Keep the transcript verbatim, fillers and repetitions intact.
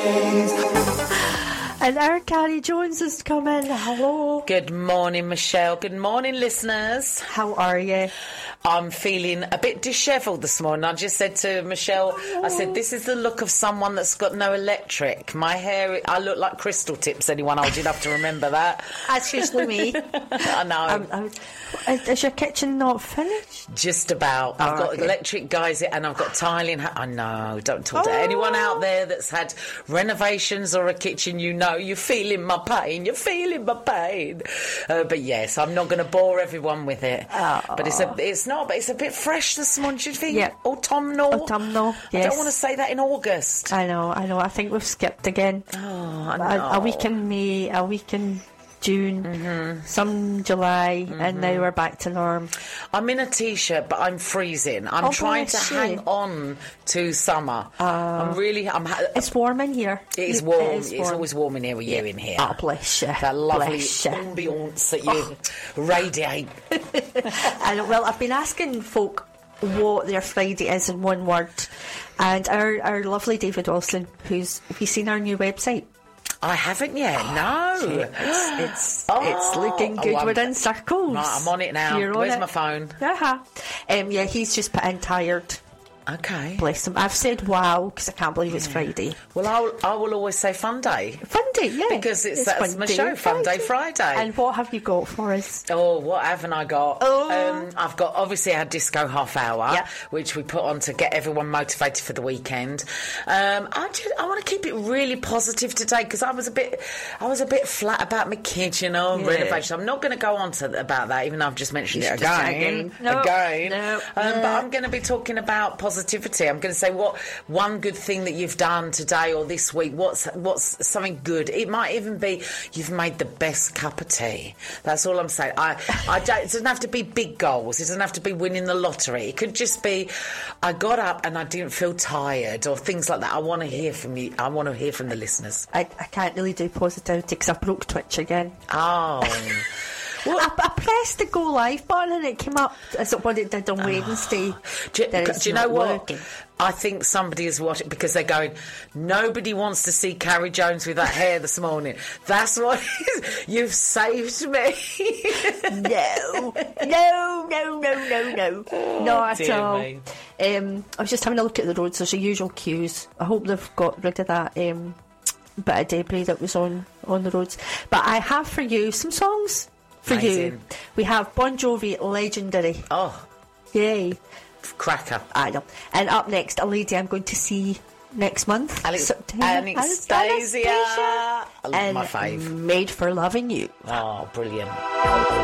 And our Carrie Jones has come in. Hello. Good morning, Michelle. Good morning, listeners. How are you? I'm feeling a bit dishevelled this morning. I just said to Michelle, I said, this is the look of someone that's got no electric. My hair, I look like crystal tips, anyone old enough to remember that. That's usually me. I know. Um, um, is your kitchen not finished? Just about. I've Oh, got okay. electric guys and I've got tiling. Ha- I know, don't talk to Oh. anyone out there that's had renovations or a kitchen, you know, you're feeling my pain. You're feeling my pain. Uh, but yes, I'm not going to bore everyone with it. Oh. But it's a, it's not, but it's a bit fresh this morning, do you think? Yeah. Autumnal. Autumnal, I yes. don't want to say that in August. I know, I know. I think we've skipped again. Oh, I A, know. a week in May, a week in June, Mm-hmm. some July, and now we're back to norm. I'm in a T-shirt, but I'm freezing. I'm Oh, trying to bless you. hang on to summer. I'm really... I'm. Ha- It's warm in here. It is You- warm. It is It's always warm in here with you in here. Oh, bless you. That lovely Bless you. ambience that you radiate. And, well, I've been asking folk what their Friday is in one word, and our, our lovely David Olsen, who's... Have you seen our new website? I haven't yet, no. It's it's, Oh. it's looking good. Oh, I'm- We're in circles. Right, I'm on it now. You're on Where's it. my phone? Uh-huh. Um, yeah, he's just put in tired. Okay. Bless him. I've said wow because I can't believe it's Friday. Well, I'll, I will always say fun day. Fun day, yeah. Because it's, that's Fun my Day show, Fun Day Friday. And what have you got for us? Oh, what haven't I got? Oh. Um, I've got obviously our disco half hour, Yep. which we put on to get everyone motivated for the weekend. Um, I just, I want to keep it really positive today because I was a bit I was a bit flat about my kitchen or Yeah. renovation. I'm not going to go on to about that, even though I've just mentioned it Just again. again. No, again. no, um, no. But I'm going to be talking about positivity. I'm going to say what one good thing that you've done today or this week. What's what's something good? It might even be you've made the best cup of tea. That's all I'm saying. I, I don't, it doesn't have to be big goals. It doesn't have to be winning the lottery. It could just be I got up and I didn't feel tired or things like that. I want to hear from you. I want to hear from the listeners. I, I can't really do positivity because I broke Twitch again. Oh. I, I pressed the go live button and it came up as what it did on Wednesday. Do, you- that it's do you know not what? working. I think somebody is watching because they're going, nobody wants to see Carrie Jones with that hair this morning. That's what it is. You've saved me. No, no, no, no, no, no, not at dear all. me. Um, I was just having a look at the roads. There's the usual queues. I hope they've got rid of that um, bit of debris that was on on the roads. But I have for you some songs for you. Amazing. We have Bon Jovi, Legendary. Oh, Yay! cracker. I know. And up next, a lady I'm going to see next month. Alex- September. Anastasia. I love And my fave. Made for Loving You. Oh, brilliant.